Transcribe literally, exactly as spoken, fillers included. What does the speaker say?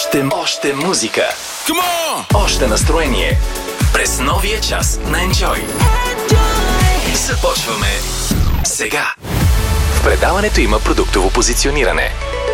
Още, още музика. Още настроение. През новия час на Enjoy. Започваме сега. В предаването има продуктово позициониране.